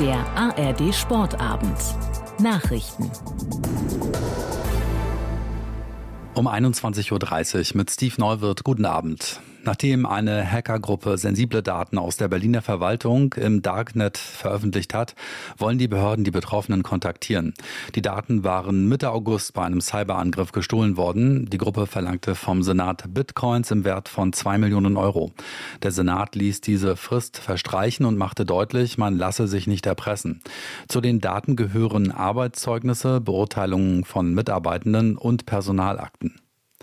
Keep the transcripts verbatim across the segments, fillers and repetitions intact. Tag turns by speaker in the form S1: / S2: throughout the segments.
S1: Der A R D Sportabend. Nachrichten.
S2: Um einundzwanzig Uhr dreißig mit Steve Neuwirth. Guten Abend. Nachdem eine Hackergruppe sensible Daten aus der Berliner Verwaltung im Darknet veröffentlicht hat, wollen die Behörden die Betroffenen kontaktieren. Die Daten waren Mitte August bei einem Cyberangriff gestohlen worden. Die Gruppe verlangte vom Senat Bitcoins im Wert von zwei Millionen Euro. Der Senat ließ diese Frist verstreichen und machte deutlich, man lasse sich nicht erpressen. Zu den Daten gehören Arbeitszeugnisse, Beurteilungen von Mitarbeitenden und Personalakten.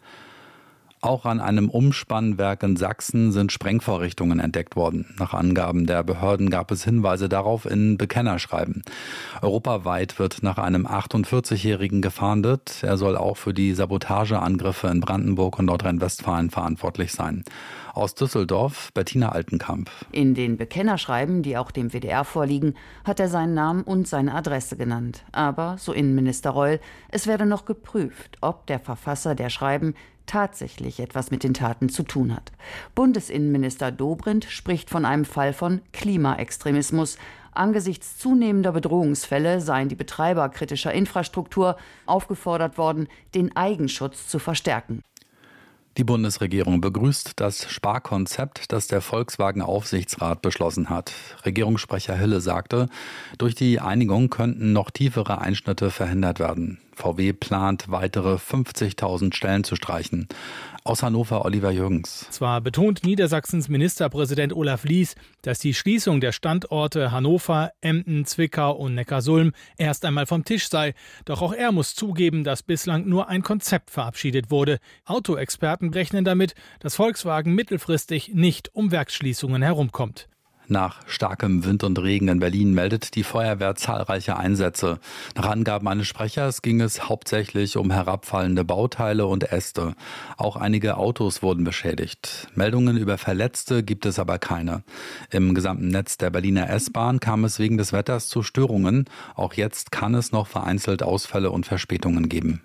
S2: Auch an einem Umspannwerk in Sachsen sind Sprengvorrichtungen entdeckt worden. Nach Angaben der Behörden gab es Hinweise darauf in Bekennerschreiben. Europaweit wird nach einem achtundvierzigjährigen gefahndet. Er soll auch für die Sabotageangriffe in Brandenburg und Nordrhein-Westfalen verantwortlich sein. Aus Düsseldorf, Bettina Altenkamp.
S3: In den Bekennerschreiben, die auch dem W D R vorliegen, hat er seinen Namen und seine Adresse genannt. Aber, so Innenminister Reul, es werde noch geprüft, ob der Verfasser der Schreiben tatsächlich etwas mit den Taten zu tun hat. Bundesinnenminister Dobrindt spricht von einem Fall von Klimaextremismus. Angesichts zunehmender Bedrohungsfälle seien die Betreiber kritischer Infrastruktur aufgefordert worden, den Eigenschutz zu verstärken.
S2: Die Bundesregierung begrüßt das Sparkonzept, das der Volkswagen-Aufsichtsrat beschlossen hat. Regierungssprecher Hille sagte, durch die Einigung könnten noch tiefere Einschnitte verhindert werden. V W plant, weitere fünfzigtausend Stellen zu streichen. Aus Hannover Oliver Jürgens.
S4: Zwar betont Niedersachsens Ministerpräsident Olaf Lies, dass die Schließung der Standorte Hannover, Emden, Zwickau und Neckarsulm erst einmal vom Tisch sei. Doch auch er muss zugeben, dass bislang nur ein Konzept verabschiedet wurde. Autoexperten rechnen damit, dass Volkswagen mittelfristig nicht um Werksschließungen herumkommt.
S2: Nach starkem Wind und Regen in Berlin meldet die Feuerwehr zahlreiche Einsätze. Nach Angaben eines Sprechers ging es hauptsächlich um herabfallende Bauteile und Äste. Auch einige Autos wurden beschädigt. Meldungen über Verletzte gibt es aber keine. Im gesamten Netz der Berliner S-Bahn kam es wegen des Wetters zu Störungen. Auch jetzt kann es noch vereinzelt Ausfälle und Verspätungen geben.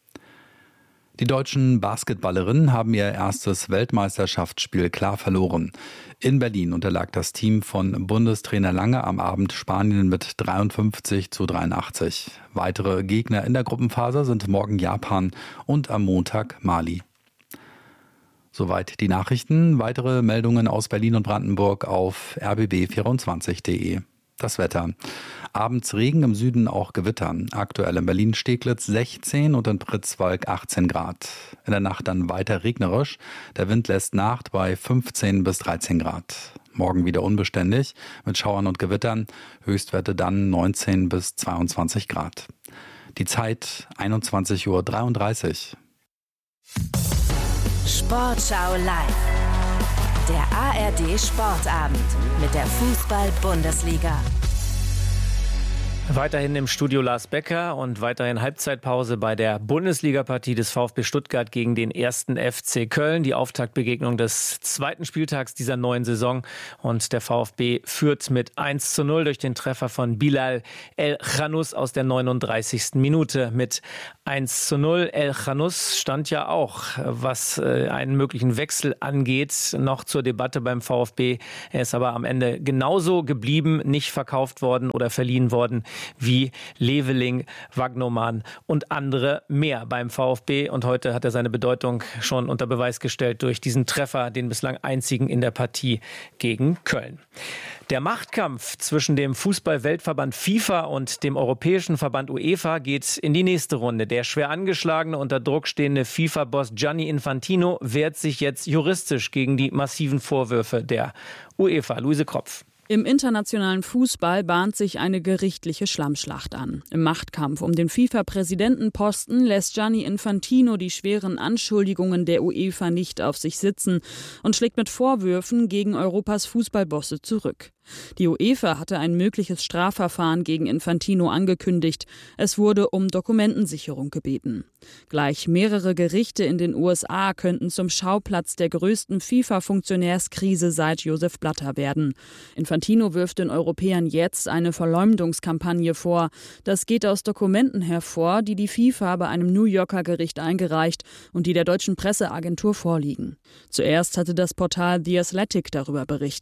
S2: Die deutschen Basketballerinnen haben ihr erstes Weltmeisterschaftsspiel klar verloren. In Berlin unterlag das Team von Bundestrainer Lange am Abend Spanien mit dreiundfünfzig zu dreiundachtzig. Weitere Gegner in der Gruppenphase sind morgen Japan und am Montag Mali. Soweit die Nachrichten. Weitere Meldungen aus Berlin und Brandenburg auf r b b vierundzwanzig punkt de. Das Wetter. Abends Regen, im Süden auch Gewitter. Aktuell in Berlin-Steglitz sechzehn und in Pritzwalk achtzehn Grad. In der Nacht dann weiter regnerisch. Der Wind lässt nach bei fünfzehn bis dreizehn Grad. Morgen wieder unbeständig mit Schauern und Gewittern. Höchstwerte dann neunzehn bis zweiundzwanzig Grad. Die Zeit einundzwanzig Uhr dreiunddreißig.
S1: Sportschau live. Der A R D Sportabend mit der Fußball-Bundesliga.
S5: Weiterhin im Studio Lars Becker und weiterhin Halbzeitpause bei der Bundesliga-Partie des VfB Stuttgart gegen den ersten F C Köln. Die Auftaktbegegnung des zweiten Spieltags dieser neuen Saison. Und der VfB führt mit eins zu null durch den Treffer von Bilal El Khanous aus der neununddreißigsten Minute mit eins zu null. El Khanous stand ja auch, was einen möglichen Wechsel angeht, noch zur Debatte beim VfB. Er ist aber am Ende genauso geblieben, nicht verkauft worden oder verliehen worden wie Leveling, Wagnoman und andere mehr beim VfB. Und heute hat er seine Bedeutung schon unter Beweis gestellt durch diesen Treffer, den bislang einzigen in der Partie gegen Köln. Der Machtkampf zwischen dem Fußball-Weltverband FIFA und dem Europäischen Verband UEFA geht in die nächste Runde. Der schwer angeschlagene, unter Druck stehende FIFA-Boss Gianni Infantino wehrt sich jetzt juristisch gegen die massiven Vorwürfe der UEFA. Luise Kropf.
S6: Im internationalen Fußball bahnt sich eine gerichtliche Schlammschlacht an. Im Machtkampf um den FIFA-Präsidentenposten lässt Gianni Infantino die schweren Anschuldigungen der UEFA nicht auf sich sitzen und schlägt mit Vorwürfen gegen Europas Fußballbosse zurück. Die UEFA hatte ein mögliches Strafverfahren gegen Infantino angekündigt. Es wurde um Dokumentensicherung gebeten. Gleich mehrere Gerichte in den U S A könnten zum Schauplatz der größten FIFA-Funktionärskrise seit Josef Blatter werden. Infantino wirft den Europäern jetzt eine Verleumdungskampagne vor. Das geht aus Dokumenten hervor, die die FIFA bei einem New Yorker Gericht eingereicht und die der deutschen Presseagentur vorliegen. Zuerst hatte das Portal The Athletic darüber berichtet.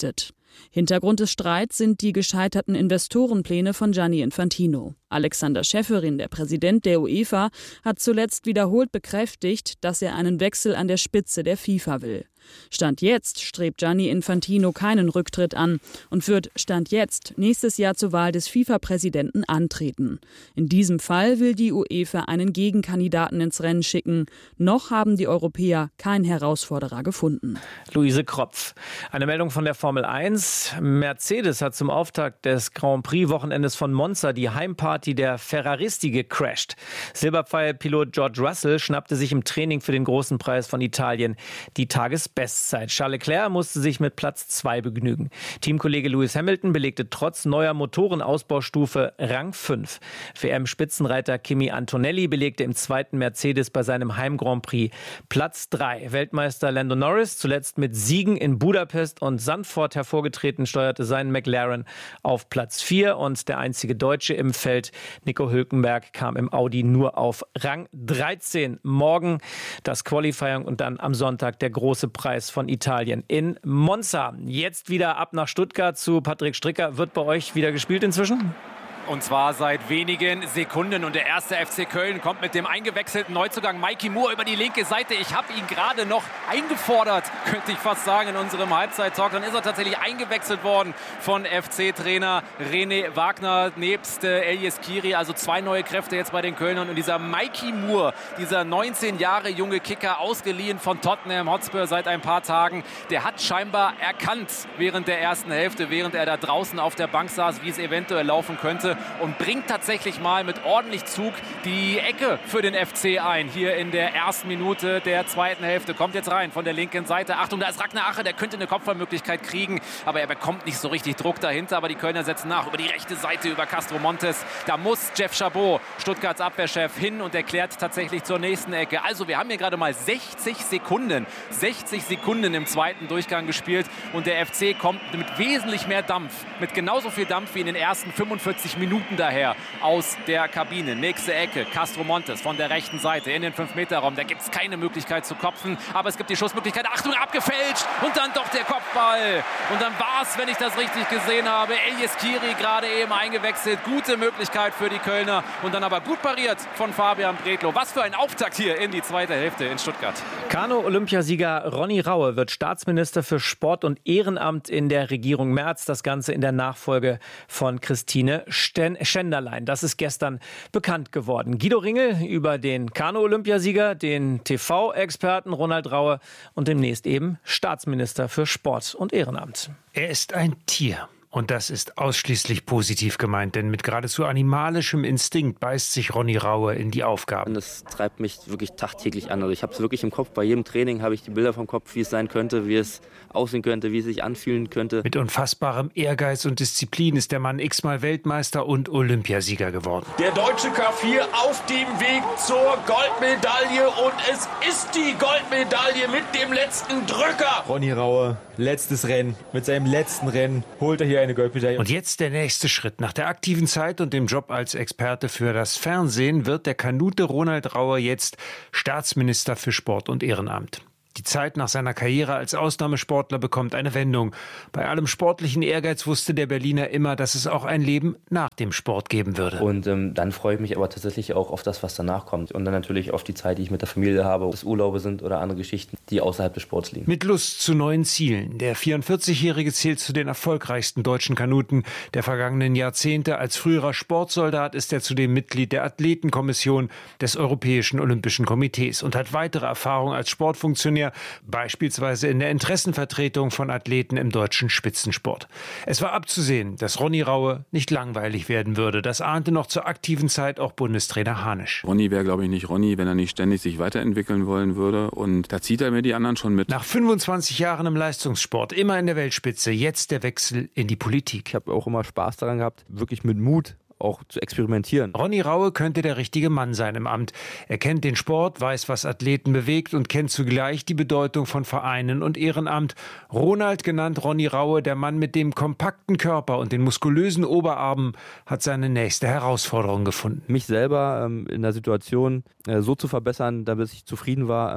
S6: Hintergrund des Streits sind die gescheiterten Investorenpläne von Gianni Infantino. Alexander Schäferin, der Präsident der UEFA, hat zuletzt wiederholt bekräftigt, dass er einen Wechsel an der Spitze der FIFA will. Stand jetzt strebt Gianni Infantino keinen Rücktritt an und wird Stand jetzt nächstes Jahr zur Wahl des FIFA-Präsidenten antreten. In diesem Fall will die UEFA einen Gegenkandidaten ins Rennen schicken. Noch haben die Europäer keinen Herausforderer gefunden.
S5: Luise Kropf. Eine Meldung von der Formel eins. Mercedes hat zum Auftakt des Grand Prix-Wochenendes von Monza die Heimparty der Ferraristi gecrasht. Silberpfeil-Pilot George Russell schnappte sich im Training für den großen Preis von Italien die Tagesbestzeit. Charles Leclerc musste sich mit Platz zwei begnügen. Teamkollege Lewis Hamilton belegte trotz neuer Motorenausbaustufe Rang fünf. W M-Spitzenreiter Kimi Antonelli belegte im zweiten Mercedes bei seinem Heim-Grand Prix Platz drei. Weltmeister Lando Norris, zuletzt mit Siegen in Budapest und Zandvoort hervorgetreten, steuerte seinen McLaren auf Platz vier. Und der einzige Deutsche im Feld, Nico Hülkenberg, kam im Audi nur auf Rang dreizehn. Morgen das Qualifying und dann am Sonntag der große Preis von Italien in Monza. Jetzt wieder ab nach Stuttgart zu Patrick Stricker. Wird bei euch wieder gespielt inzwischen?
S7: Und zwar seit wenigen Sekunden. Und der erste F C Köln kommt mit dem eingewechselten Neuzugang Mikey Moore über die linke Seite. Ich habe ihn gerade noch eingefordert, könnte ich fast sagen, in unserem Halbzeit-Talk. Dann ist er tatsächlich eingewechselt worden von F C-Trainer René Wagner nebst äh, Elias Kiri. Also zwei neue Kräfte jetzt bei den Kölnern. Und dieser Mikey Moore, dieser neunzehn Jahre junge Kicker, ausgeliehen von Tottenham Hotspur seit ein paar Tagen, der hat scheinbar erkannt während der ersten Hälfte, während er da draußen auf der Bank saß, wie es eventuell laufen könnte. Und bringt tatsächlich mal mit ordentlich Zug die Ecke für den F C ein. Hier in der ersten Minute der zweiten Hälfte. Kommt jetzt rein von der linken Seite. Achtung, da ist Ragnar Ache, der könnte eine Kopfballmöglichkeit kriegen. Aber er bekommt nicht so richtig Druck dahinter. Aber die Kölner setzen nach über die rechte Seite, über Castro Montes. Da muss Jeff Chabot, Stuttgarts Abwehrchef, hin und erklärt tatsächlich zur nächsten Ecke. Also wir haben hier gerade mal sechzig Sekunden. sechzig Sekunden im zweiten Durchgang gespielt. Und der F C kommt mit wesentlich mehr Dampf. Mit genauso viel Dampf wie in den ersten fünfundvierzig Minuten daher aus der Kabine. Nächste Ecke, Castro Montes von der rechten Seite in den fünf Meter Raum. Da gibt es keine Möglichkeit zu kopfen, aber es gibt die Schussmöglichkeit. Achtung, abgefälscht und dann doch der Kopfball. Und dann war es, wenn ich das richtig gesehen habe, Elias Kiri gerade eben eingewechselt. Gute Möglichkeit für die Kölner und dann aber gut pariert von Fabian Bredlow. Was für ein Auftakt hier in die zweite Hälfte in Stuttgart.
S5: Kanu-Olympiasieger Ronny Raue wird Staatsminister für Sport und Ehrenamt in der Regierung Merz. Das Ganze in der Nachfolge von Christine Sten Schenderlein. Das ist gestern bekannt geworden. Guido Ringel über den Kanu-Olympiasieger, den T V-Experten Ronald Raue und demnächst eben Staatsminister für Sport und Ehrenamt.
S8: Er ist ein Tier. Und das ist ausschließlich positiv gemeint, denn mit geradezu animalischem Instinkt beißt sich Ronny Raue in die Aufgaben.
S9: Das treibt mich wirklich tagtäglich an. Also ich habe es wirklich im Kopf. Bei jedem Training habe ich die Bilder vom Kopf, wie es sein könnte, wie es aussehen könnte, wie es sich anfühlen könnte.
S8: Mit unfassbarem Ehrgeiz und Disziplin ist der Mann x-mal Weltmeister und Olympiasieger geworden.
S10: Der deutsche K vier auf dem Weg zur Goldmedaille und es ist die Goldmedaille mit dem letzten Drücker.
S11: Ronny Raue, letztes Rennen. Mit seinem letzten Rennen holt er hier eine Goldmedaille.
S8: Und jetzt der nächste Schritt. Nach der aktiven Zeit und dem Job als Experte für das Fernsehen wird der Kanute Ronald Raue jetzt Staatsminister für Sport und Ehrenamt. Die Zeit nach seiner Karriere als Ausnahmesportler bekommt eine Wendung. Bei allem sportlichen Ehrgeiz wusste der Berliner immer, dass es auch ein Leben nach dem Sport geben würde.
S9: Und ähm, dann freue ich mich aber tatsächlich auch auf das, was danach kommt. Und dann natürlich auf die Zeit, die ich mit der Familie habe, ob es Urlaube sind oder andere Geschichten, die außerhalb des Sports liegen.
S8: Mit Lust zu neuen Zielen. Der vierundvierzigjährige zählt zu den erfolgreichsten deutschen Kanuten der vergangenen Jahrzehnte. Als früherer Sportsoldat ist er zudem Mitglied der Athletenkommission des Europäischen Olympischen Komitees und hat weitere Erfahrung als Sportfunktionär, beispielsweise in der Interessenvertretung von Athleten im deutschen Spitzensport. Es war abzusehen, dass Ronny Raue nicht langweilig werden würde. Das ahnte noch zur aktiven Zeit auch Bundestrainer Hanisch.
S12: Ronny wäre, glaube ich, nicht Ronny, wenn er nicht ständig sich weiterentwickeln wollen würde. Und da zieht er mir die anderen schon mit.
S8: Nach fünfundzwanzig Jahren im Leistungssport, immer in der Weltspitze, jetzt der Wechsel in die Politik.
S9: Ich habe auch immer Spaß daran gehabt, wirklich mit Mut auch zu experimentieren.
S8: Ronny Raue könnte der richtige Mann sein im Amt. Er kennt den Sport, weiß, was Athleten bewegt und kennt zugleich die Bedeutung von Vereinen und Ehrenamt. Ronald, genannt Ronny Raue, der Mann mit dem kompakten Körper und den muskulösen Oberarmen, hat seine nächste Herausforderung gefunden.
S9: Mich selber ähm, in der Situation äh, so zu verbessern, damit ich zufrieden war, ähm,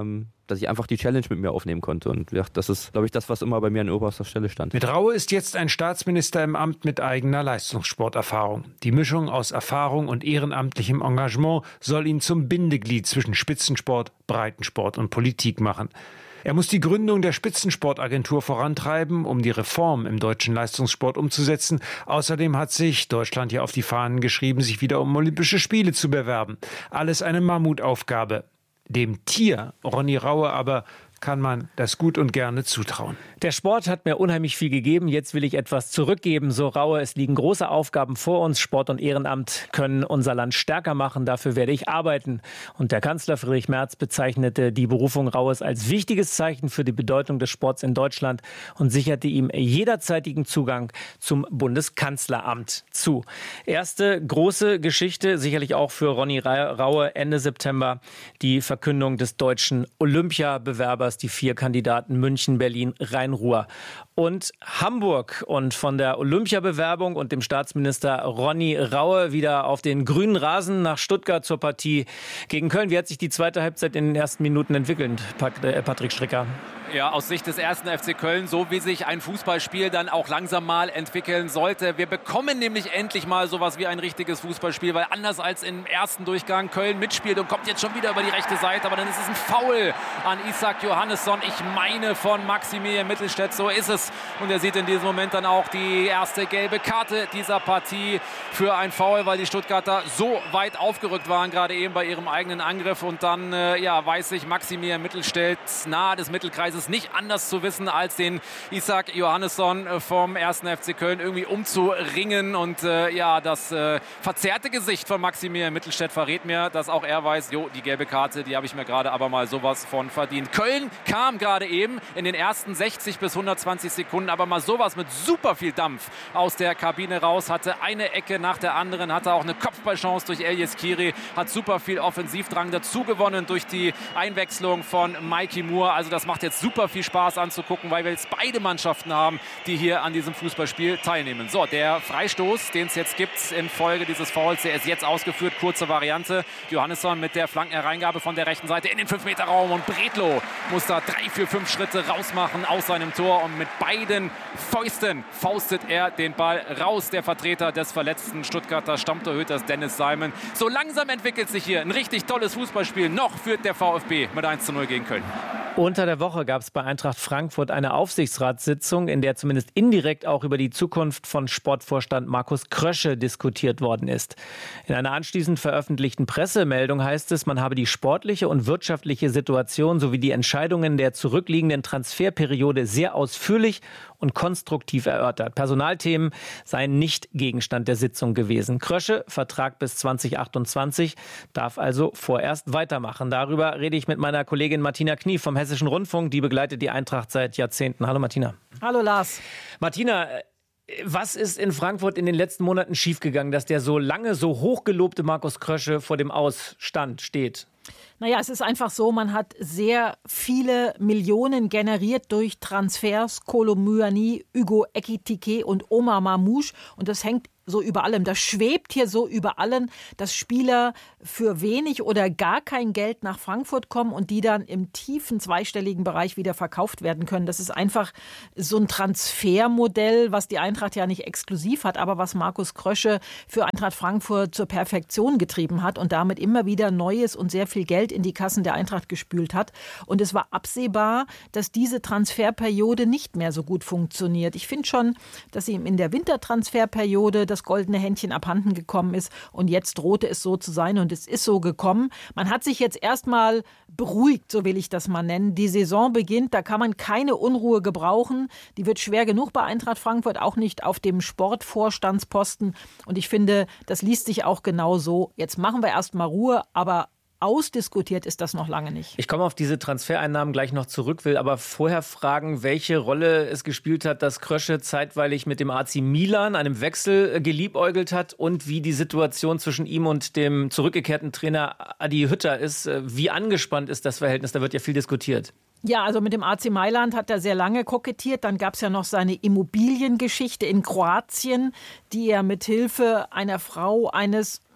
S9: dass ich einfach die Challenge mit mir aufnehmen konnte. Und ja, das ist, glaube ich, das, was immer bei mir an oberster Stelle stand.
S8: Mit Raue ist jetzt ein Staatsminister im Amt mit eigener Leistungssporterfahrung. Die Mischung aus Erfahrung und ehrenamtlichem Engagement soll ihn zum Bindeglied zwischen Spitzensport, Breitensport und Politik machen. Er muss die Gründung der Spitzensportagentur vorantreiben, um die Reform im deutschen Leistungssport umzusetzen. Außerdem hat sich Deutschland ja auf die Fahnen geschrieben, sich wieder um Olympische Spiele zu bewerben. Alles eine Mammutaufgabe. Dem Tier Ronny Raue aber kann man das gut und gerne zutrauen.
S5: Der Sport hat mir unheimlich viel gegeben. Jetzt will ich etwas zurückgeben. So Raue, es liegen große Aufgaben vor uns. Sport und Ehrenamt können unser Land stärker machen. Dafür werde ich arbeiten. Und der Kanzler Friedrich Merz bezeichnete die Berufung Raues als wichtiges Zeichen für die Bedeutung des Sports in Deutschland und sicherte ihm jederzeitigen Zugang zum Bundeskanzleramt zu. Erste große Geschichte, sicherlich auch für Ronny Raue, Ende September, die Verkündung des deutschen Olympiabewerbers. Die vier Kandidaten München, Berlin, Rhein-Ruhr und Hamburg. Und von der Olympiabewerbung und dem Staatsminister Ronny Raue wieder auf den grünen Rasen nach Stuttgart zur Partie gegen Köln. Wie hat sich die zweite Halbzeit in den ersten Minuten entwickelt, Patrick Stricker?
S7: Ja, aus Sicht des ersten F C Köln, so wie sich ein Fußballspiel dann auch langsam mal entwickeln sollte. Wir bekommen nämlich endlich mal sowas wie ein richtiges Fußballspiel, weil anders als im ersten Durchgang Köln mitspielt und kommt jetzt schon wieder über die rechte Seite, aber dann ist es ein Foul an Isak Johannesson. Ich meine von Maximilian Mittelstädt, so ist es. Und er sieht in diesem Moment dann auch die erste gelbe Karte dieser Partie für ein Foul, weil die Stuttgarter so weit aufgerückt waren, gerade eben bei ihrem eigenen Angriff. Und dann äh, ja, weiß sich Maximilian Mittelstädt nahe des Mittelkreises nicht anders zu wissen, als den Isak Johannesson vom ersten F C Köln irgendwie umzuringen. Und äh, ja, das äh, verzerrte Gesicht von Maximilian Mittelstädt verrät mir, dass auch er weiß, jo, die gelbe Karte, die habe ich mir gerade aber mal sowas von verdient. Köln kam gerade eben in den ersten sechzig bis hundertzwanzig Sekunden aber mal sowas mit super viel Dampf aus der Kabine raus, hatte eine Ecke nach der anderen, hatte auch eine Kopfballchance durch Elias Kiri, hat super viel Offensivdrang dazu gewonnen durch die Einwechslung von Mikey Moore. Also das macht jetzt super viel Spaß anzugucken, weil wir jetzt beide Mannschaften haben, die hier an diesem Fußballspiel teilnehmen. So, der Freistoß, den es jetzt gibt infolge dieses Fouls, der ist jetzt ausgeführt, kurze Variante. Johannesson mit der Flankenhereingabe von der rechten Seite in den fünf Meter Raum und Bredlow muss da drei, vier, fünf Schritte rausmachen aus seinem Tor und mit beiden Fäusten faustet er den Ball raus. Der Vertreter des verletzten Stuttgarter Stammtorhüters Dennis Simon. So langsam entwickelt sich hier ein richtig tolles Fußballspiel. Noch führt der VfB mit eins zu null gegen Köln.
S5: Unter der Woche gab es bei Eintracht Frankfurt eine Aufsichtsratssitzung, in der zumindest indirekt auch über die Zukunft von Sportvorstand Markus Krösche diskutiert worden ist. In einer anschließend veröffentlichten Pressemeldung heißt es, man habe die sportliche und wirtschaftliche Situation sowie die Entscheidungen der zurückliegenden Transferperiode sehr ausführlich und konstruktiv erörtert. Personalthemen seien nicht Gegenstand der Sitzung gewesen. Krösche, Vertrag bis zwanzig achtundzwanzig, darf also vorerst weitermachen. Darüber rede ich mit meiner Kollegin Martina Knie vom Hessischen Rundfunk. Die begleitet die Eintracht seit Jahrzehnten. Hallo Martina.
S13: Hallo Lars.
S5: Martina, was ist in Frankfurt in den letzten Monaten schiefgegangen, dass der so lange, so hochgelobte Markus Krösche vor dem Ausstand steht?
S13: Naja, es ist einfach so, man hat sehr viele Millionen generiert durch Transfers, Kolo Muani, Hugo Ekitike und Omar Mamouche. Und das hängt so über allem. Das schwebt hier so über allem, dass Spieler für wenig oder gar kein Geld nach Frankfurt kommen und die dann im tiefen zweistelligen Bereich wieder verkauft werden können. Das ist einfach so ein Transfermodell, was die Eintracht ja nicht exklusiv hat, aber was Markus Krösche für Eintracht Frankfurt zur Perfektion getrieben hat und damit immer wieder neues und sehr viel Geld in die Kassen der Eintracht gespült hat. Und es war absehbar, dass diese Transferperiode nicht mehr so gut funktioniert. Ich finde schon, dass ihm in der Wintertransferperiode das goldene Händchen abhanden gekommen ist und jetzt drohte es so zu sein und es ist so gekommen. Man hat sich jetzt erstmal beruhigt, so will ich das mal nennen. Die Saison beginnt, da kann man keine Unruhe gebrauchen. Die wird schwer genug bei Eintracht Frankfurt, auch nicht auf dem Sportvorstandsposten. Und ich finde, das liest sich auch genau so. Jetzt machen wir erstmal Ruhe, aber ausdiskutiert ist das noch lange nicht.
S5: Ich komme auf diese Transfereinnahmen gleich noch zurück, will aber vorher fragen, welche Rolle es gespielt hat, dass Krösche zeitweilig mit dem A C Milan, einem Wechsel, geliebäugelt hat und wie die Situation zwischen ihm und dem zurückgekehrten Trainer Adi Hütter ist. Wie angespannt ist das Verhältnis? Da wird ja viel diskutiert.
S13: Ja, also mit dem A C Mailand hat er sehr lange kokettiert. Dann gab es ja noch seine Immobiliengeschichte in Kroatien, die er mit Hilfe einer Frau, eines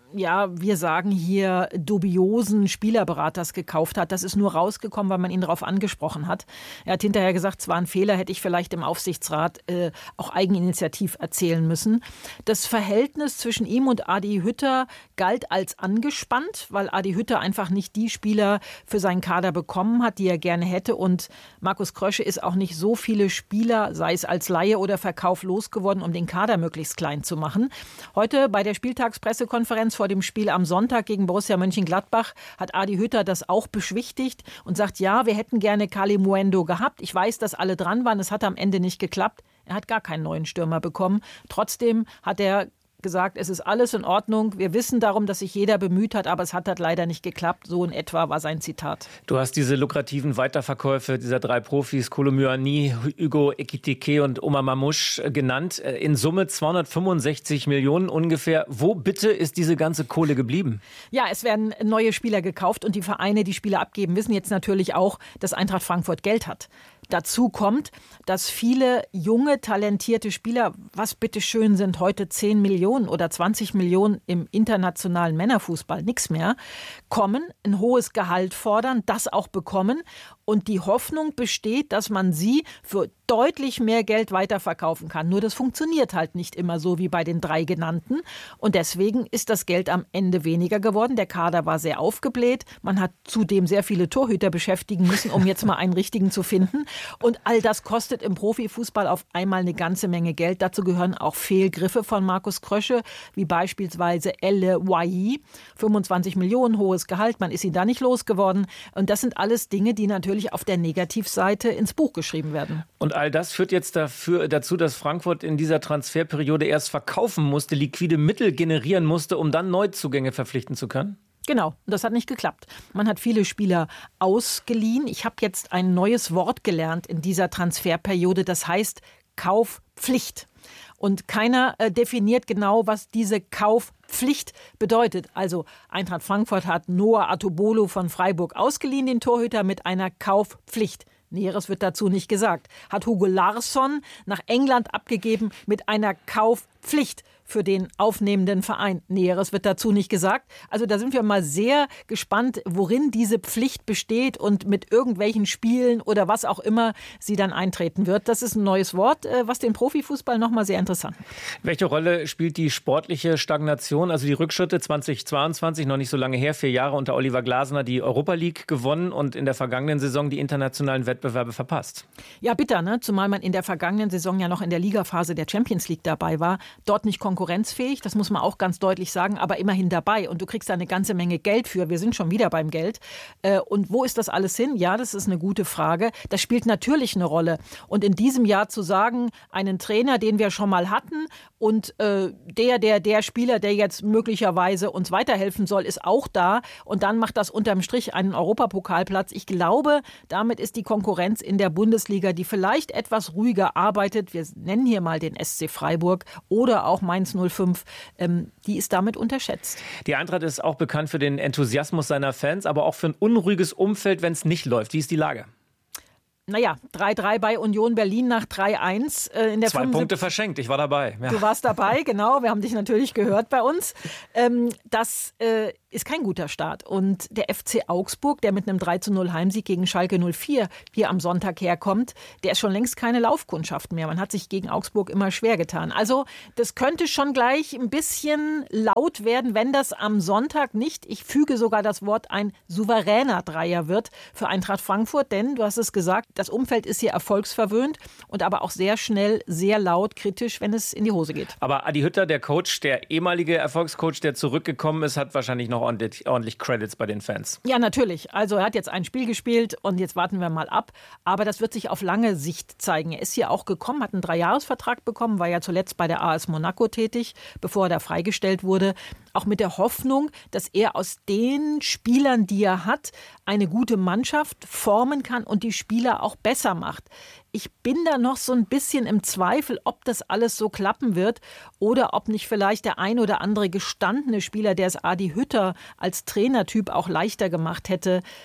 S13: ja, wir sagen hier, dubiosen Spielerberaters gekauft hat. Das ist nur rausgekommen, weil man ihn darauf angesprochen hat. Er hat hinterher gesagt, es war ein Fehler, hätte ich vielleicht im Aufsichtsrat äh, auch eigeninitiativ erzählen müssen. Das Verhältnis zwischen ihm und Adi Hütter galt als angespannt, weil Adi Hütter einfach nicht die Spieler für seinen Kader bekommen hat, die er gerne hätte. Und Markus Krösche ist auch nicht so viele Spieler, sei es als Leihe oder Verkauf, losgeworden, um den Kader möglichst klein zu machen. Heute bei der Spieltagspressekonferenz vor dem Spiel am Sonntag gegen Borussia Mönchengladbach hat Adi Hütter das auch beschwichtigt und sagt, ja, wir hätten gerne Kalimuendo gehabt. Ich weiß, dass alle dran waren. Es hat am Ende nicht geklappt. Er hat gar keinen neuen Stürmer bekommen. Trotzdem hat er gesagt, es ist alles in Ordnung. Wir wissen darum, dass sich jeder bemüht hat, aber es hat halt leider nicht geklappt. So in etwa war sein Zitat.
S5: Du hast diese lukrativen Weiterverkäufe dieser drei Profis, Kolo Muani, Ugo Ekitike und Omar Mamouche genannt. In Summe zweihundertfünfundsechzig Millionen ungefähr. Wo bitte ist diese ganze Kohle geblieben?
S13: Ja, es werden neue Spieler gekauft und die Vereine, die Spieler abgeben, wissen jetzt natürlich auch, dass Eintracht Frankfurt Geld hat. Dazu kommt, dass viele junge, talentierte Spieler, was bitteschön sind heute zehn Millionen oder zwanzig Millionen im internationalen Männerfußball, nichts mehr, kommen, ein hohes Gehalt fordern, das auch bekommen. Und die Hoffnung besteht, dass man sie für deutlich mehr Geld weiterverkaufen kann. Nur das funktioniert halt nicht immer so wie bei den drei genannten. Und deswegen ist das Geld am Ende weniger geworden. Der Kader war sehr aufgebläht. Man hat zudem sehr viele Torhüter beschäftigen müssen, um jetzt mal einen richtigen zu finden. Und all das kostet im Profifußball auf einmal eine ganze Menge Geld. Dazu gehören auch Fehlgriffe von Markus Krösche, wie beispielsweise Elle Wahi. fünfundzwanzig Millionen, hohes Gehalt, man ist ihn da nicht losgeworden. Und das sind alles Dinge, die natürlich auf der Negativseite ins Buch geschrieben werden.
S5: Und all das führt jetzt dafür, dazu, dass Frankfurt in dieser Transferperiode erst verkaufen musste, liquide Mittel generieren musste, um dann Neuzugänge verpflichten zu können?
S13: Genau, das hat nicht geklappt. Man hat viele Spieler ausgeliehen. Ich habe jetzt ein neues Wort gelernt in dieser Transferperiode, das heißt Kaufpflicht. Und keiner äh, definiert genau, was diese Kaufpflicht bedeutet. Also Eintracht Frankfurt hat Noah Atobolo von Freiburg ausgeliehen, den Torhüter, mit einer Kaufpflicht. Näheres wird dazu nicht gesagt. Hat Hugo Larsson nach England abgegeben mit einer Kaufpflicht für den aufnehmenden Verein. Näheres wird dazu nicht gesagt. Also da sind wir mal sehr gespannt, worin diese Pflicht besteht und mit irgendwelchen Spielen oder was auch immer sie dann eintreten wird. Das ist ein neues Wort, was den Profifußball nochmal sehr interessant macht.
S5: Welche Rolle spielt die sportliche Stagnation, also die Rückschritte zweitausendzweiundzwanzig, noch nicht so lange her, vier Jahre unter Oliver Glasner, die Europa League gewonnen und in der vergangenen Saison die internationalen Wettbewerbe verpasst?
S13: Ja, bitter, ne? Zumal man in der vergangenen Saison ja noch in der Ligaphase der Champions League dabei war. Dort nicht konkurrenzfähig, das muss man auch ganz deutlich sagen, aber immerhin dabei. Und du kriegst da eine ganze Menge Geld für. Wir sind schon wieder beim Geld. Und wo ist das alles hin? Ja, das ist eine gute Frage. Das spielt natürlich eine Rolle. Und in diesem Jahr zu sagen, einen Trainer, den wir schon mal hatten und äh, der, der, der Spieler, der jetzt möglicherweise uns weiterhelfen soll, ist auch da. Und dann macht das unterm Strich einen Europapokalplatz. Ich glaube, damit ist die Konkurrenz in der Bundesliga, die vielleicht etwas ruhiger arbeitet, wir nennen hier mal den S C Freiburg oder auch Mainz null fünf, ähm, die ist damit unterschätzt.
S5: Die Eintracht ist auch bekannt für den Enthusiasmus seiner Fans, aber auch für ein unruhiges Umfeld, wenn es nicht läuft. Wie ist die Lage?
S13: Naja, drei drei bei Union Berlin nach drei eins. Äh, in der
S5: Zwei Punkte verschenkt, ich war dabei. Ja.
S13: Du warst dabei, genau, wir haben dich natürlich gehört bei uns. Ähm, das äh, ist kein guter Start. Und der F C Augsburg, der mit einem drei zu null Heimsieg gegen Schalke null vier hier am Sonntag herkommt, der ist schon längst keine Laufkundschaft mehr. Man hat sich gegen Augsburg immer schwer getan. Also das könnte schon gleich ein bisschen laut werden, wenn das am Sonntag nicht, ich füge sogar das Wort, ein souveräner Dreier wird für Eintracht Frankfurt. Denn, du hast es gesagt, das Umfeld ist hier erfolgsverwöhnt und aber auch sehr schnell, sehr laut, kritisch, wenn es in die Hose geht.
S5: Aber Adi Hütter, der Coach, der ehemalige Erfolgscoach, der zurückgekommen ist, hat wahrscheinlich noch ordentlich, ordentlich Credits bei den Fans.
S13: Ja, natürlich. Also er hat jetzt ein Spiel gespielt und jetzt warten wir mal ab. Aber das wird sich auf lange Sicht zeigen. Er ist hier auch gekommen, hat einen Dreijahresvertrag bekommen, war ja zuletzt bei der A S Monaco tätig, bevor er da freigestellt wurde. Auch mit der Hoffnung, dass er aus den Spielern, die er hat, eine gute Mannschaft formen kann und die Spieler auch besser macht. Ich bin da noch so ein bisschen im Zweifel, ob das alles so klappen wird oder ob nicht vielleicht der ein oder andere gestandene Spieler, der es Adi Hütter als Trainertyp auch leichter gemacht hätte,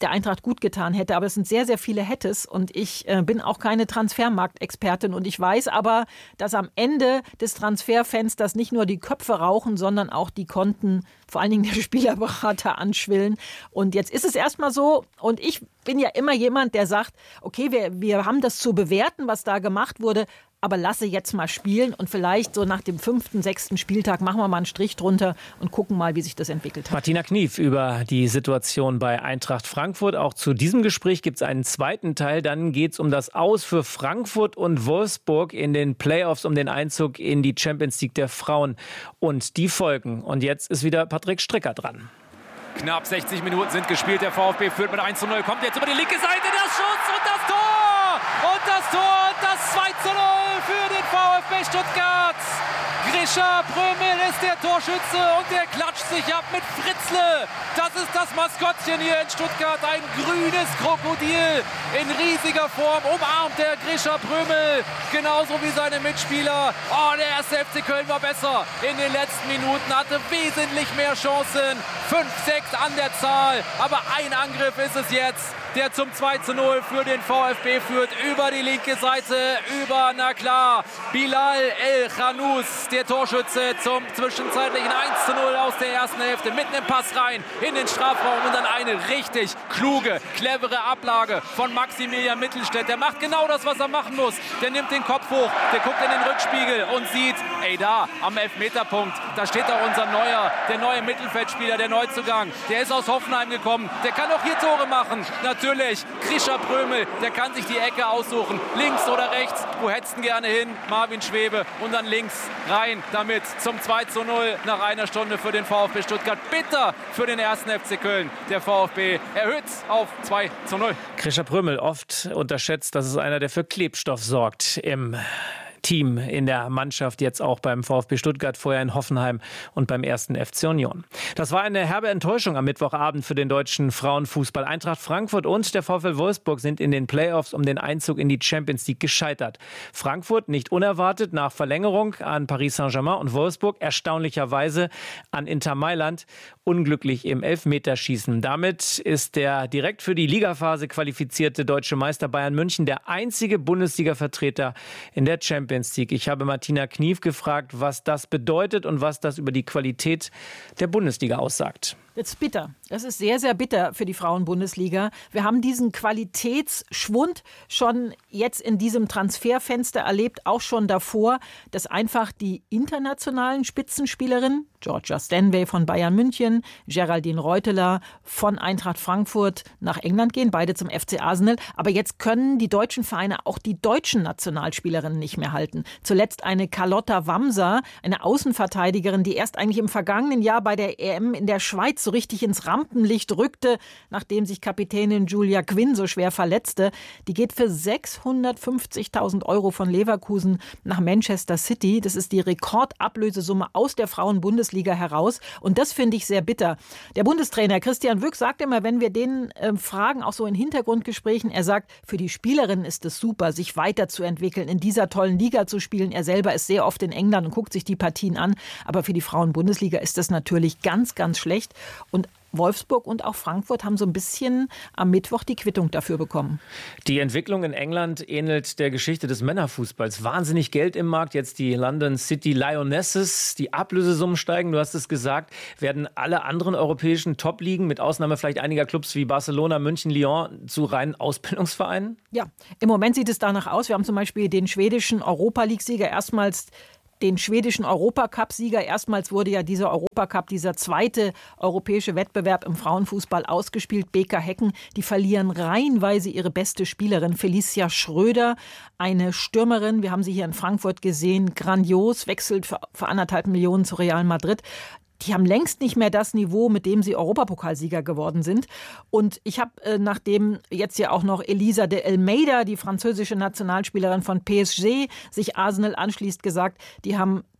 S13: der Eintracht gut getan hätte. Aber es sind sehr, sehr viele Hättes und ich äh, bin auch keine Transfermarktexpertin und ich weiß aber, dass am Ende des Transferfensters nicht nur die Köpfe rauchen, sondern auch die Konten, vor allen Dingen der Spielerberater, anschwillen. Und jetzt ist es erstmal so und ich bin ja immer jemand, der sagt, okay, wir, wir haben das zu bewerten, was da gemacht wurde, aber lasse jetzt mal spielen und vielleicht so nach dem fünften, sechsten Spieltag machen wir mal einen Strich drunter und gucken mal, wie sich das entwickelt hat.
S5: Martina Knief über die Situation bei Eintracht Frankfurt. Auch zu diesem Gespräch gibt es einen zweiten Teil. Dann geht es um das Aus für Frankfurt und Wolfsburg in den Playoffs, um den Einzug in die Champions League der Frauen und die Folgen. Und jetzt ist wieder Patrick Stricker dran.
S7: Knapp sechzig Minuten sind gespielt. Der VfB führt mit eins zu null. Kommt jetzt über die linke Seite. Der Schuss und das Tor! Und das Tor und das zwei zu null für den VfB Stuttgart. Grisha Prömel ist der Torschütze und der klatscht sich ab mit Fritzle. Das ist das Maskottchen hier in Stuttgart. Ein grünes Krokodil in riesiger Form. Umarmt der Grisha Prömel. Genauso wie seine Mitspieler. Oh, der erste F C Köln war besser in den letzten Minuten. Hatte wesentlich mehr Chancen. fünf, sechs an der Zahl. Aber ein Angriff ist es jetzt, der zum zwei zu null für den VfB führt. Über die linke Seite, über, na klar, Bilal El Khanous, der Torschütze zum zwischenzeitlichen eins zu null aus der ersten Hälfte. Mitten im Pass rein in den Strafraum und dann eine richtig kluge, clevere Ablage von Maximilian Mittelstädt. Der macht genau das, was er machen muss. Der nimmt den Kopf hoch, der guckt in den Rückspiegel und sieht, ey, da am Elfmeterpunkt, da steht doch unser neuer, der neue Mittelfeldspieler, der Neuzugang. Der ist aus Hoffenheim gekommen, der kann auch hier Tore machen. Natürlich, Grisha Prömel, der kann sich die Ecke aussuchen. Links oder rechts, wo hättest du gerne hin? Marvin Schwebe und dann links rein damit zum zwei zu null nach einer Stunde für den VfB Stuttgart. Bitter für den ersten F C Köln. Der VfB erhöht auf zwei zu null.
S5: Grisha Prömel, oft unterschätzt, das ist einer, der für Klebstoff sorgt im Team, in der Mannschaft, jetzt auch beim VfB Stuttgart, vorher in Hoffenheim und beim ersten F C Union. Das war eine herbe Enttäuschung am Mittwochabend für den deutschen Frauenfußball. Eintracht Frankfurt und der VfL Wolfsburg sind in den Playoffs um den Einzug in die Champions League gescheitert. Frankfurt nicht unerwartet nach Verlängerung an Paris Saint-Germain und Wolfsburg erstaunlicherweise an Inter Mailand, unglücklich im Elfmeterschießen. Damit ist der direkt für die Ligaphase qualifizierte deutsche Meister Bayern München der einzige Bundesliga-Vertreter in der Champions League. Ich habe Martina Knief gefragt, was das bedeutet und was das über die Qualität der Bundesliga aussagt.
S13: Das ist bitter. Das ist sehr, sehr bitter für die Frauen-Bundesliga. Wir haben diesen Qualitätsschwund schon jetzt in diesem Transferfenster erlebt, auch schon davor, dass einfach die internationalen Spitzenspielerinnen, Georgia Stanway von Bayern München, Geraldine Reuteler von Eintracht Frankfurt nach England gehen, beide zum F C Arsenal. Aber jetzt können die deutschen Vereine auch die deutschen Nationalspielerinnen nicht mehr halten. Zuletzt eine Carlotta Wamser, eine Außenverteidigerin, die erst eigentlich im vergangenen Jahr bei der E M in der Schweiz so richtig ins Rampenlicht rückte, nachdem sich Kapitänin Julia Quinn so schwer verletzte. Die geht für sechshundertfünfzigtausend Euro von Leverkusen nach Manchester City. Das ist die Rekordablösesumme aus der Frauen-Bundesliga heraus. Und das finde ich sehr bitter. Der Bundestrainer Christian Wück sagt immer, wenn wir den äh, fragen, auch so in Hintergrundgesprächen, er sagt, für die Spielerinnen ist es super, sich weiterzuentwickeln, in dieser tollen Liga zu spielen. Er selber ist sehr oft in England und guckt sich die Partien an. Aber für die Frauen-Bundesliga ist das natürlich ganz, ganz schlecht. Und Wolfsburg und auch Frankfurt haben so ein bisschen am Mittwoch die Quittung dafür bekommen.
S5: Die Entwicklung in England ähnelt der Geschichte des Männerfußballs. Wahnsinnig Geld im Markt. Jetzt die London City Lionesses. Die Ablösesummen steigen, du hast es gesagt. Werden alle anderen europäischen Top-Ligen, mit Ausnahme vielleicht einiger Clubs wie Barcelona, München, Lyon, zu reinen Ausbildungsvereinen?
S13: Ja, im Moment sieht es danach aus. Wir haben zum Beispiel den schwedischen Europa-League-Sieger erstmals den schwedischen Europacup-Sieger. Erstmals wurde ja dieser Europacup, dieser zweite europäische Wettbewerb im Frauenfußball ausgespielt. B K Häcken, die verlieren reihenweise ihre beste Spielerin, Felicia Schröder, eine Stürmerin. Wir haben sie hier in Frankfurt gesehen, grandios, wechselt für, für anderthalb Millionen zu Real Madrid. Die haben längst nicht mehr das Niveau, mit dem sie Europapokalsieger geworden sind. Und ich habe, äh, nachdem jetzt ja auch noch Elisa de Almeida, die französische Nationalspielerin von P S G, sich Arsenal anschließt, gesagt, die haben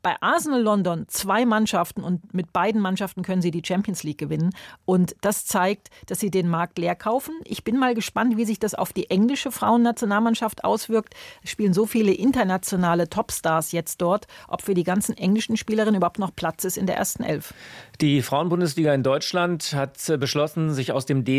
S13: bei Arsenal London zwei Mannschaften und mit beiden Mannschaften können sie die Champions League gewinnen. Und das zeigt, dass sie den Markt leer kaufen. Ich bin mal gespannt, wie sich das auf die englische Frauennationalmannschaft auswirkt. Es spielen so viele internationale Topstars jetzt dort, ob für die ganzen englischen Spielerinnen überhaupt noch Platz ist in der ersten Elf.
S5: Die Frauenbundesliga in Deutschland hat beschlossen, sich aus dem D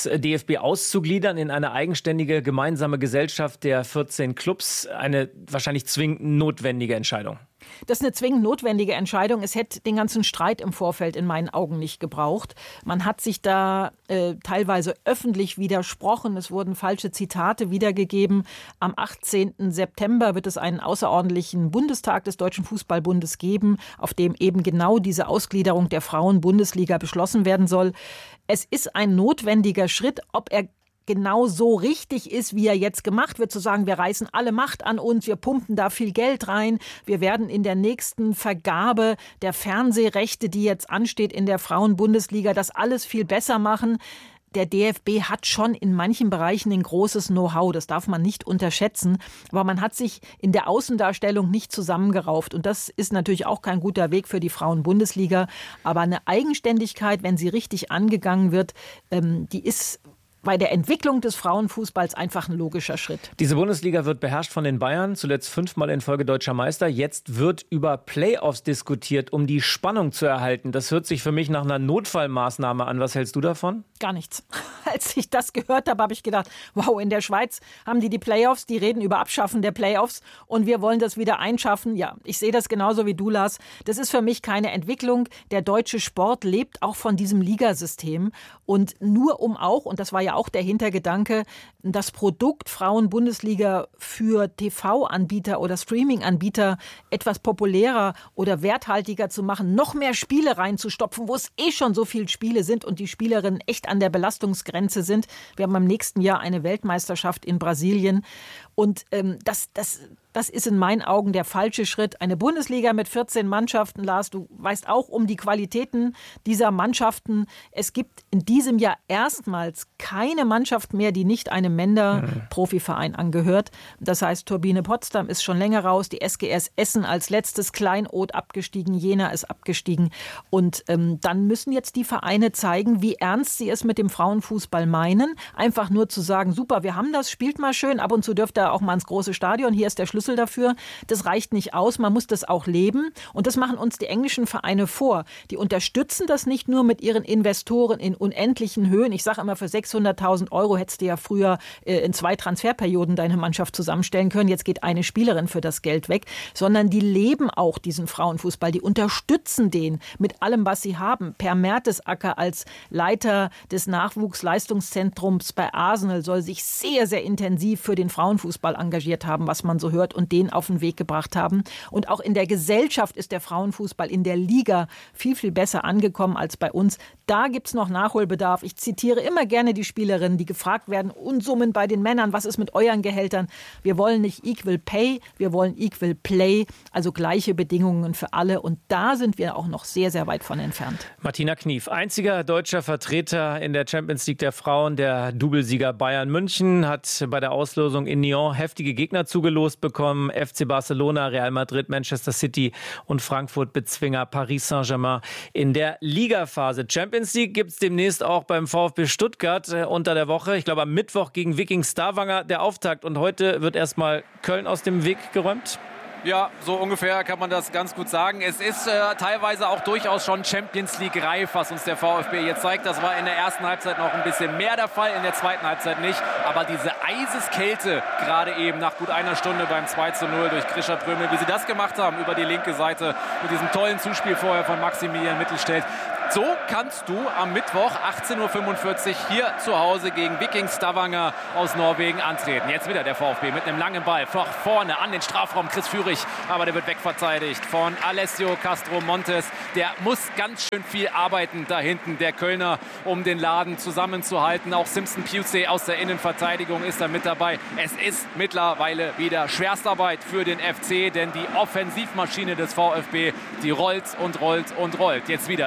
S5: F B auszugliedern in eine eigenständige gemeinsame Gesellschaft der vierzehn Clubs. Eine wahrscheinlich zwingend notwendige Entscheidung.
S13: Das ist eine zwingend notwendige Entscheidung. Es hätte den ganzen Streit im Vorfeld in meinen Augen nicht gebraucht. Man hat sich da äh, teilweise öffentlich widersprochen. Es wurden falsche Zitate wiedergegeben. Am achtzehnten September wird es einen außerordentlichen Bundestag des Deutschen Fußballbundes geben, auf dem eben genau diese Ausgliederung der Frauen-Bundesliga beschlossen werden soll. Es ist ein notwendiger Schritt, ob er genau so richtig ist, wie er jetzt gemacht wird, zu sagen, wir reißen alle Macht an uns, wir pumpen da viel Geld rein, wir werden in der nächsten Vergabe der Fernsehrechte, die jetzt ansteht in der Frauen-Bundesliga, das alles viel besser machen. Der D F B hat schon in manchen Bereichen ein großes Know-how, das darf man nicht unterschätzen, aber man hat sich in der Außendarstellung nicht zusammengerauft und das ist natürlich auch kein guter Weg für die Frauen-Bundesliga, aber eine Eigenständigkeit, wenn sie richtig angegangen wird, die ist bei der Entwicklung des Frauenfußballs einfach ein logischer Schritt.
S5: Diese Bundesliga wird beherrscht von den Bayern, zuletzt fünfmal in Folge deutscher Meister. Jetzt wird über Playoffs diskutiert, um die Spannung zu erhalten. Das hört sich für mich nach einer Notfallmaßnahme an. Was hältst du davon?
S13: Gar nichts. Als ich das gehört habe, habe ich gedacht, wow, in der Schweiz haben die die Playoffs, die reden über Abschaffen der Playoffs und wir wollen das wieder einschaffen. Ja, ich sehe das genauso wie du, Lars. Das ist für mich keine Entwicklung. Der deutsche Sport lebt auch von diesem Ligasystem und nur um auch, und das war ja auch der Hintergedanke, das Produkt Frauen-Bundesliga für T V-Anbieter oder Streaming-Anbieter etwas populärer oder werthaltiger zu machen, noch mehr Spiele reinzustopfen, wo es eh schon so viele Spiele sind und die Spielerinnen echt an der Belastungsgrenze sind. Wir haben im nächsten Jahr eine Weltmeisterschaft in Brasilien und ähm, das, das Das ist in meinen Augen der falsche Schritt. Eine Bundesliga mit vierzehn Mannschaften, Lars, du weißt auch um die Qualitäten dieser Mannschaften. Es gibt in diesem Jahr erstmals keine Mannschaft mehr, die nicht einem Mender-Profiverein angehört. Das heißt, Turbine Potsdam ist schon länger raus, die S G S Essen als letztes, Kleinod abgestiegen, Jena ist abgestiegen. Und ähm, dann müssen jetzt die Vereine zeigen, wie ernst sie es mit dem Frauenfußball meinen. Einfach nur zu sagen, super, wir haben das, spielt mal schön, ab und zu dürft ihr auch mal ins große Stadion, hier ist der Schlüssel dafür. Das reicht nicht aus, man muss das auch leben. Und das machen uns die englischen Vereine vor. Die unterstützen das nicht nur mit ihren Investoren in unendlichen Höhen. Ich sage immer, für sechshunderttausend Euro hättest du ja früher äh, in zwei Transferperioden deine Mannschaft zusammenstellen können. Jetzt geht eine Spielerin für das Geld weg. Sondern die leben auch diesen Frauenfußball. Die unterstützen den mit allem, was sie haben. Per Mertesacker als Leiter des Nachwuchsleistungszentrums bei Arsenal soll sich sehr, sehr intensiv für den Frauenfußball engagiert haben, was man so hört, und den auf den Weg gebracht haben. Und auch in der Gesellschaft ist der Frauenfußball in der Liga viel, viel besser angekommen als bei uns. Da gibt es noch Nachholbedarf. Ich zitiere immer gerne die Spielerinnen, die gefragt werden, Unsummen bei den Männern, was ist mit euren Gehältern? Wir wollen nicht Equal Pay, wir wollen Equal Play, also gleiche Bedingungen für alle. Und da sind wir auch noch sehr, sehr weit von entfernt.
S5: Martina Knief, einziger deutscher Vertreter in der Champions League der Frauen. Der Doublesieger Bayern München hat bei der Auslosung in Nyon heftige Gegner zugelost bekommen. F C Barcelona, Real Madrid, Manchester City und Frankfurt-Bezwinger Paris Saint-Germain in der Ligaphase. Champions League gibt es demnächst auch beim VfB Stuttgart äh, unter der Woche. Ich glaube am Mittwoch gegen Viking Stavanger der Auftakt. Und heute wird erstmal Köln aus dem Weg geräumt.
S7: Ja, so ungefähr kann man das ganz gut sagen. Es ist äh, teilweise auch durchaus schon Champions League reif, was uns der VfB jetzt zeigt. Das war in der ersten Halbzeit noch ein bisschen mehr der Fall, in der zweiten Halbzeit nicht. Aber diese Eiseskälte, gerade eben nach gut einer Stunde beim zwei zu null durch Grisha Prömel, wie sie das gemacht haben über die linke Seite mit diesem tollen Zuspiel vorher von Maximilian Mittelstädt. So kannst du am Mittwoch achtzehn Uhr fünfundvierzig hier zu Hause gegen Viking Stavanger aus Norwegen antreten. Jetzt wieder der VfB mit einem langen Ball vor vorne an den Strafraum. Chris Führig, aber der wird wegverteidigt von Alessio Castro Montes. Der muss ganz schön viel arbeiten da hinten, der Kölner, um den Laden zusammenzuhalten. Auch Simpson Pusey aus der Innenverteidigung ist da mit dabei. Es ist mittlerweile wieder Schwerstarbeit für den F C, denn die Offensivmaschine des VfB, die rollt und rollt und rollt. Jetzt wieder über die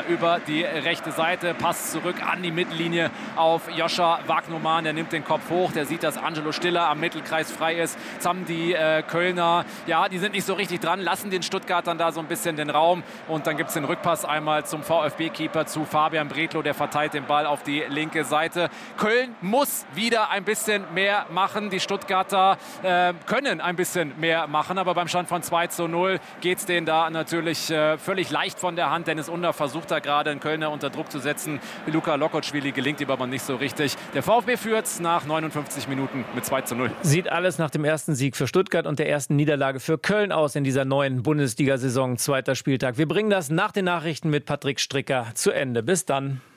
S7: die rechte Seite. Pass zurück an die Mittellinie auf Joscha Wagnumann. Der nimmt den Kopf hoch. Der sieht, dass Angelo Stiller am Mittelkreis frei ist. Jetzt haben die äh, Kölner, ja, die sind nicht so richtig dran, lassen den Stuttgartern da so ein bisschen den Raum. Und dann gibt es den Rückpass einmal zum VfB-Keeper, zu Fabian Bredlow. Der verteilt den Ball auf die linke Seite. Köln muss wieder ein bisschen mehr machen. Die Stuttgarter äh, können ein bisschen mehr machen. Aber beim Stand von zwei zu null geht es denen da natürlich äh, völlig leicht von der Hand. Dennis Under versucht da gerade einen Kölner unter Druck zu setzen. Luka Lokotschwili gelingt ihm aber nicht so richtig. Der VfB führt nach neunundfünfzig Minuten mit zwei zu null.
S5: Sieht alles nach dem ersten Sieg für Stuttgart und der ersten Niederlage für Köln aus in dieser neuen Bundesliga-Saison. Zweiter Spieltag. Wir bringen das nach den Nachrichten mit Patrick Stricker zu Ende. Bis dann.